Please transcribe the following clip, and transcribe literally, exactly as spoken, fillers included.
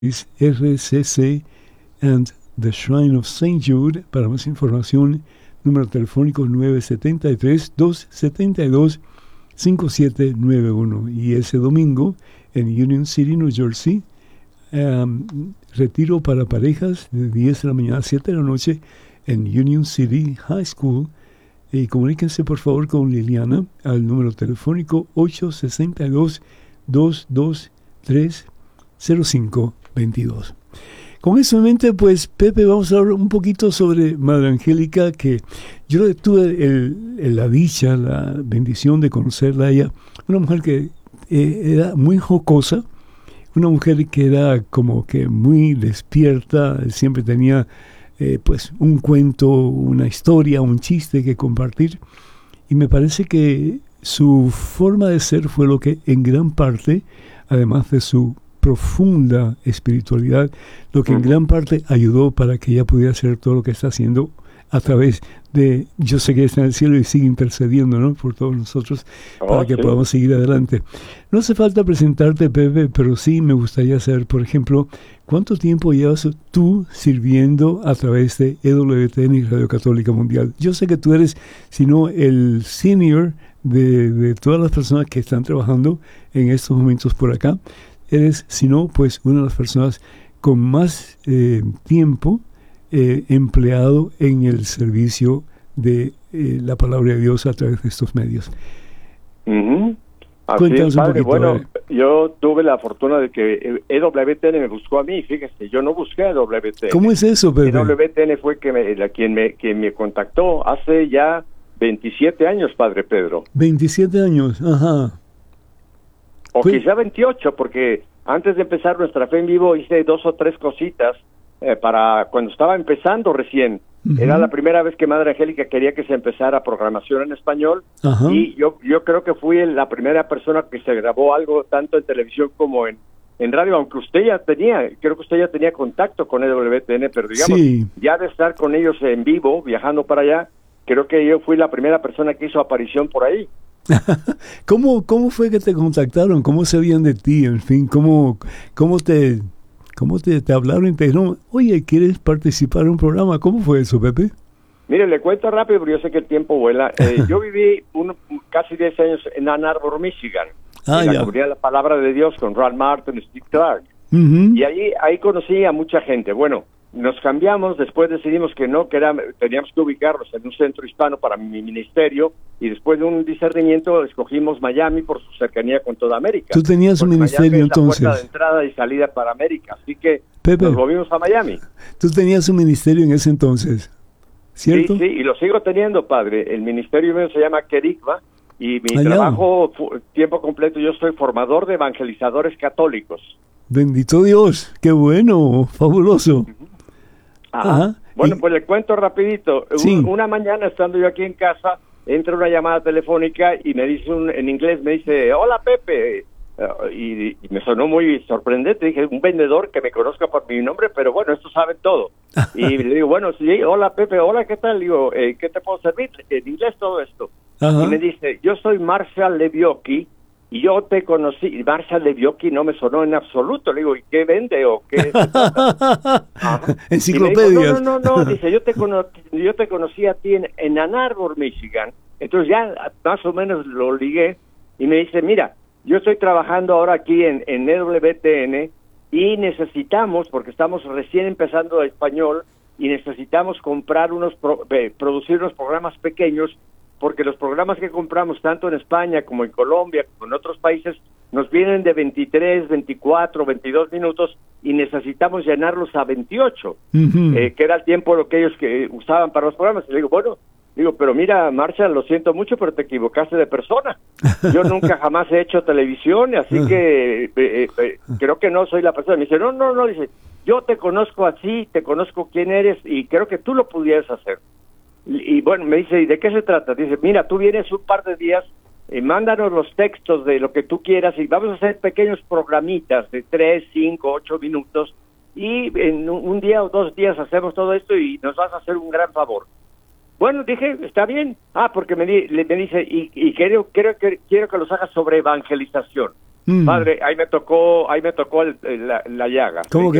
R C C and the Shrine of Saint Jude. Para más información, número telefónico nueve siete tres, dos siete dos, cinco siete nueve uno. Y ese domingo en Union City, New Jersey, um, retiro para parejas de diez de la mañana a siete de la noche en Union City High School. Y comuníquense por favor con Liliana al número telefónico ocho seis dos, dos dos tres, cero cinco dos dos. Con eso en mente, pues, Pepe, vamos a hablar un poquito sobre Madre Angélica, que yo tuve el, el, la dicha, la bendición de conocerla a ella. Una mujer que eh, era muy jocosa, una mujer que era como que muy despierta, siempre tenía eh, pues un cuento, una historia, un chiste que compartir. Y me parece que su forma de ser fue lo que en gran parte, además de su profunda espiritualidad, lo que en gran parte ayudó para que ella pudiera hacer todo lo que está haciendo a través de, yo sé que está en el cielo y sigue intercediendo, ¿no?, por todos nosotros, oh, para que sí. podamos seguir adelante. No hace falta presentarte, Pepe, pero sí me gustaría saber, por ejemplo, ¿cuánto tiempo llevas tú sirviendo a través de E W T N y Radio Católica Mundial? Yo sé que tú eres, si no el senior de, de todas las personas que están trabajando en estos momentos por acá. Eres, si no, pues una de las personas con más eh, tiempo eh, empleado en el servicio de eh, la palabra de Dios a través de estos medios. Uh-huh. Así Cuéntanos es, padre. un poquito. Bueno, eh. yo tuve la fortuna de que E W T N me buscó a mí, fíjese, yo no busqué a E W T N. ¿Cómo es eso, Pepe? E W T N fue que me, la, quien, me, quien me contactó hace ya veintisiete años, padre Pedro. veintisiete años, ajá. O Pues, quizá veintiocho, porque antes de empezar Nuestra Fe en Vivo hice dos o tres cositas eh, para cuando estaba empezando recién. Uh-huh. Era la primera vez que Madre Angélica quería que se empezara programación en español. Uh-huh. Y yo yo creo que fui la primera persona que se grabó algo tanto en televisión como en, en radio, aunque usted ya tenía, creo que usted ya tenía contacto con E W T N, pero digamos, sí. ya de estar con ellos en vivo, viajando para allá, creo que yo fui la primera persona que hizo aparición por ahí. ¿Cómo, ¿Cómo fue que te contactaron? ¿Cómo sabían de ti? En fin, ¿cómo, cómo te cómo te, te hablaron y te dijeron, oye, ¿quieres participar en un programa? ¿Cómo fue eso, Pepe? Mire, le cuento rápido, porque yo sé que el tiempo vuela. Eh, yo viví un, casi diez años en Ann Arbor, Michigan, ah, en la ya. comunidad de la Palabra de Dios con Ralph Martin y Steve Clark. Uh-huh. Y ahí, ahí conocí a mucha gente. Bueno, nos cambiamos, después decidimos que no, que era, teníamos que ubicarnos en un centro hispano para mi ministerio, y después de un discernimiento escogimos Miami por su cercanía con toda América. ¿Tú tenías un ministerio Miami es entonces? La puerta de entrada y salida para América, así que Pepe, nos movimos a Miami. ¿Tú tenías un ministerio en ese entonces? ¿Cierto? Sí, sí, y lo sigo teniendo, padre. El ministerio mío se llama Kerigma, y mi Allá. trabajo, tiempo completo, yo soy formador de evangelizadores católicos. Bendito Dios, qué bueno, fabuloso. Uh-huh. Ajá. Ajá. Bueno, y... pues le cuento rapidito. Sí. Un, una mañana, estando yo aquí en casa, entra una llamada telefónica y me dice, un, en inglés, me dice, hola Pepe, uh, y, y me sonó muy sorprendente. Dije, un vendedor que me conozca por mi nombre, pero bueno, estos saben todo. Y le digo, bueno, sí, hola Pepe, hola, ¿qué tal? Digo, eh, ¿qué te puedo servir? En inglés todo esto. Ajá. Y me dice, yo soy Marshall Levioki, y yo te conocí. Marshall Levioki no me sonó en absoluto. Le digo, ¿y qué vende o qué se trata? Enciclopedias. No, no, no, no, dice, yo te, cono yo te conocí a ti en, en Ann Arbor, Michigan. Entonces ya más o menos lo ligué, y me dice, mira, yo estoy trabajando ahora aquí en, en E W T N, y necesitamos, porque estamos recién empezando español, y necesitamos comprar unos, pro, eh, producir unos programas pequeños, porque los programas que compramos tanto en España como en Colombia, como en otros países, nos vienen de veintitrés, veinticuatro, veintidós minutos, y necesitamos llenarlos a veintiocho, uh-huh. eh, que era el tiempo lo que ellos que usaban para los programas. Y le digo, bueno, digo, pero mira, Marshall, lo siento mucho, pero te equivocaste de persona. Yo nunca jamás he hecho televisión, así uh-huh. que eh, eh, eh, creo que no soy la persona. Me dice, no, no, no, dice, yo te conozco así, te conozco quién eres, y creo que tú lo pudieras hacer. Y, y bueno, me dice, ¿y de qué se trata? Dice, mira, tú vienes un par de días, eh, mándanos los textos de lo que tú quieras, y vamos a hacer pequeños programitas de tres, cinco, ocho minutos, y en un, un día o dos días hacemos todo esto y nos vas a hacer un gran favor. Bueno, dije, está bien. Ah, porque me, di, me dice, y, y quiero, quiero, quiero que los hagas sobre evangelización. Mm. Padre, ahí me tocó, ahí me tocó el, el, la, la llaga. ¿Cómo ¿sí? que